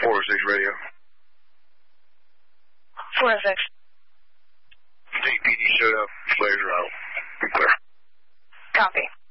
406 radio. 406. DPD showed up. Flares are out. Be clear. Copy.